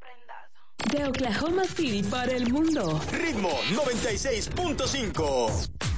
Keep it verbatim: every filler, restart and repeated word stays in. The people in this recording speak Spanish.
De Oklahoma City para el mundo. Ritmo noventa y seis punto cinco.